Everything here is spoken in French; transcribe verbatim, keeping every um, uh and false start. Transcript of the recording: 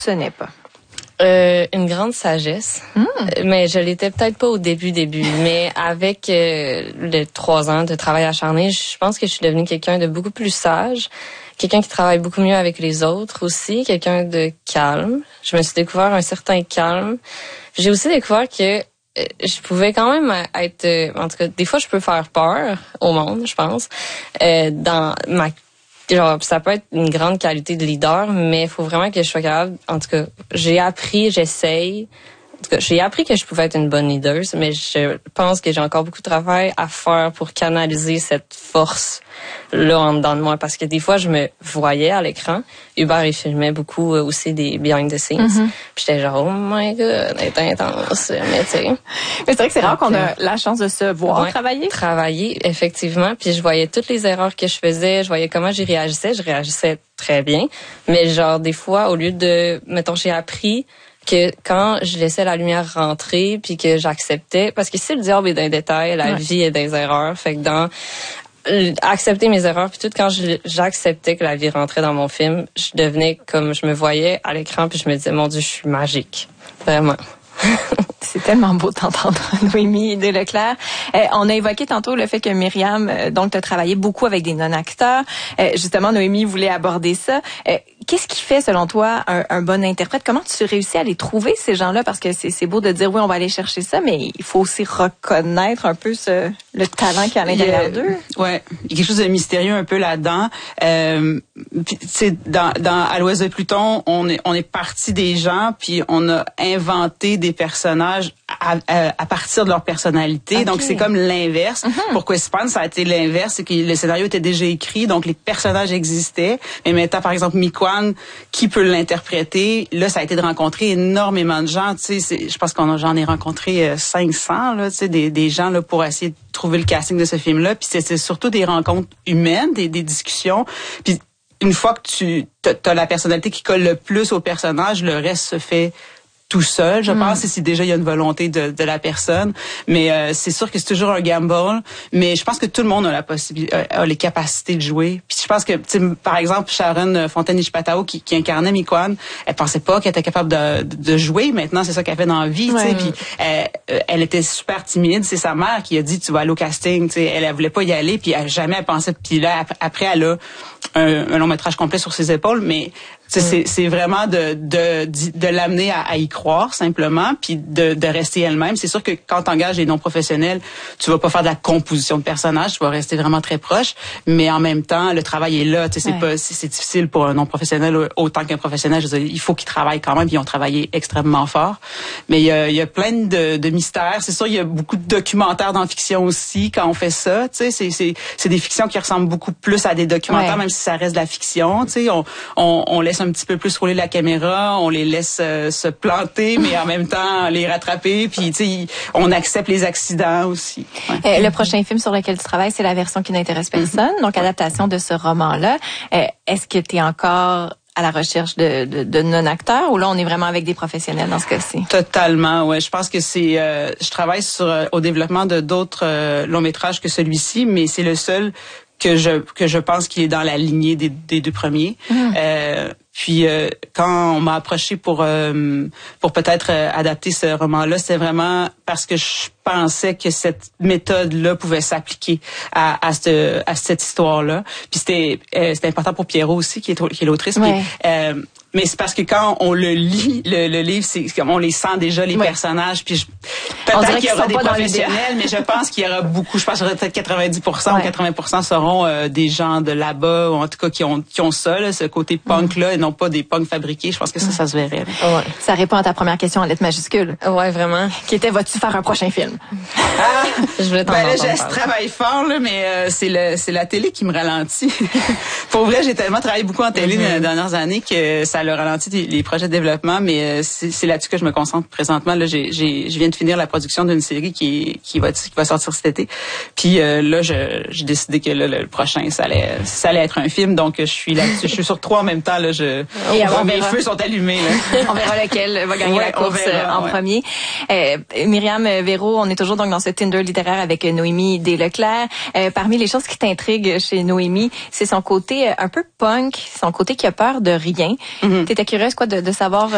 Ce n'est pas. Euh, une grande sagesse, mm. mais je l'étais peut-être pas au début début, mais avec euh, les trois ans de travail acharné, je pense que je suis devenue quelqu'un de beaucoup plus sage, quelqu'un qui travaille beaucoup mieux avec les autres aussi, quelqu'un de calme. Je me suis découvert un certain calme. J'ai aussi découvert que euh, je pouvais quand même être, euh, en tout cas, des fois je peux faire peur au monde, je pense, euh, dans ma Genre, ça peut être une grande qualité de leader, mais il faut vraiment que je sois capable. En tout cas, j'ai appris, j'essaye. En tout cas, j'ai appris que je pouvais être une bonne leader, mais je pense que j'ai encore beaucoup de travail à faire pour canaliser cette force-là en dedans de moi. Parce que des fois, je me voyais à l'écran. Hubert, il filmait beaucoup aussi des behind the scenes. Mm-hmm. Puis j'étais genre, oh my god, c'est intense. Mais tu sais. Mais c'est vrai que c'est rare qu'on a la chance de se voir ouais, travailler. Travailler, effectivement. Puis je voyais toutes les erreurs que je faisais. Je voyais comment j'y réagissais. Je réagissais très bien. Mais genre, des fois, au lieu de, mettons, j'ai appris que quand je laissais la lumière rentrer puis que j'acceptais, parce que si le diable est dans les détails, la ouais. vie est des erreurs, fait que dans accepter mes erreurs puis tout, quand je, j'acceptais que la vie rentrait dans mon film, je devenais comme je me voyais à l'écran puis je me disais mon Dieu, je suis magique, vraiment. C'est tellement beau de t'entendre, Noémie Desleclerc. Euh, on a évoqué tantôt le fait que Myriam, euh, donc, tu as travaillé beaucoup avec des non-acteurs. Euh, justement, Noémie voulait aborder ça. Euh, qu'est-ce qui fait, selon toi, un, un bon interprète? Comment tu réussis à les trouver, ces gens-là? Parce que c'est, c'est beau de dire, oui, on va aller chercher ça, mais il faut aussi reconnaître un peu ce, le talent qu'il y a à l'intérieur il y a, d'eux. Ouais, il y a quelque chose de mystérieux un peu là-dedans. Euh, tu sais, dans, dans À l'Ouest de Pluton, on est, on est parti des gens, puis on a inventé des personnages à, à, à partir de leur personnalité. Okay. Donc, c'est comme l'inverse. Mm-hmm. Pour Quispan, ça a été l'inverse. C'est que le scénario était déjà écrit, donc les personnages existaient. Mais maintenant, par exemple, Miquan, qui peut l'interpréter? Là, ça a été de rencontrer énormément de gens. Tu sais, c'est, je pense qu'on j'en ai rencontré cinq cents, là, tu sais, des, des gens là, pour essayer de trouver le casting de ce film-là. Puis c'est, c'est surtout des rencontres humaines, des, des discussions. Puis une fois que tu as la personnalité qui colle le plus au personnage, le reste se fait tout seul, je mm. pense, si déjà il y a une volonté de, de la personne. Mais euh, c'est sûr que c'est toujours un gamble. Mais je pense que tout le monde a la possibilité, a, a les capacités de jouer. Puis je pense que, par exemple, Sharon Fontaine-Ishpatao qui, qui incarnait Miquan, elle pensait pas qu'elle était capable de, de jouer. Maintenant, c'est ça qu'elle fait dans la vie. Ouais. Puis elle, elle était super timide. C'est sa mère qui a dit tu vas aller au casting. T'sais. Elle, elle voulait pas y aller. Puis elle jamais elle pensait. Puis là, après, elle a un, un long métrage complet sur ses épaules. Mais Mm. C'est, c'est vraiment de, de, de l'amener à, à y croire simplement, puis de, de rester elle-même. C'est sûr que quand tu engages des non-professionnels, tu vas pas faire de la composition de personnages, tu vas rester vraiment très proche, mais en même temps, le travail est là. Tu sais, c'est, ouais. pas, c'est, c'est difficile pour un non-professionnel autant qu'un professionnel. Je veux dire, il faut qu'ils travaillent quand même, puis ils ont travaillé extrêmement fort. Mais il y a, il y a plein de, de mystères. C'est sûr, il y a beaucoup de documentaires dans la fiction aussi quand on fait ça. Tu sais, c'est, c'est, c'est des fictions qui ressemblent beaucoup plus à des documentaires, ouais. même si ça reste de la fiction. Tu sais, on, on, on laisse un petit peu plus rouler la caméra, on les laisse euh, se planter, mais en même temps les rattraper, puis tu sais, on accepte les accidents aussi. Ouais. Euh, le prochain film sur lequel tu travailles, c'est la version qui n'intéresse personne, mm-hmm. donc adaptation de ce roman-là. Euh, est-ce que tu es encore à la recherche de, de, de non-acteurs ou là on est vraiment avec des professionnels dans ce cas-ci? Totalement, ouais. Je pense que c'est, euh, je travaille sur euh, au développement de d'autres euh, longs métrages que celui-ci, mais c'est le seul que je que je pense qu'il est dans la lignée des, des deux premiers. Mm. Euh, puis euh, quand on m'a approché pour euh, pour peut-être euh, adapter ce roman-là, c'est vraiment parce que je pensais que cette méthode-là pouvait s'appliquer à à cette à cette histoire-là. Puis c'était euh, c'était important pour Pierrot aussi qui est qui est l'autrice. Ouais. Puis, euh, mais c'est parce que quand on le lit, le, le livre, c'est comme on les sent déjà les oui. personnages. Puis je, peut-être qu'il y aura des professionnels, mais je pense qu'il y aura beaucoup. Je pense qu'il y aura peut-être quatre-vingt-dix pour cent ouais. ou quatre-vingts pour cent seront euh, des gens de là-bas, ou en tout cas qui ont qui ont ça, là, ce côté punk là, mm. et non pas des punks fabriqués. Je pense que ça, ça se verrait. Ouais. Ça répond à ta première question en lettres majuscules. Ouais, vraiment. Qui était, vas-tu faire un prochain film? Ah, je voulais t'en ben là, je travaille fort là, mais euh, c'est le c'est la télé qui me ralentit. Pour vrai, j'ai tellement travaillé beaucoup en télé mm-hmm. dans les dernières années que ça le ralentit les projets de développement, mais c'est, c'est là-dessus que je me concentre présentement. Là, j'ai, j'ai, je viens de finir la production d'une série qui, qui va, qui va sortir cet été. Puis euh, là, je, j'ai décidé que là, le prochain, ça allait, ça allait être un film. Donc, je suis là-dessus. Je suis sur trois en même temps. Là, je, Et on, mes feux sont allumés. Là. On verra lequel va gagner ouais, la course verra, en ouais. premier. Euh, Myriam Véro, on est toujours donc dans ce Tinder littéraire avec Noémie Desleclerc. Euh, parmi les choses qui t'intriguent chez Noémie, c'est son côté un peu punk, son côté qui a peur de rien. Mm-hmm. T'étais curieuse quoi de, de savoir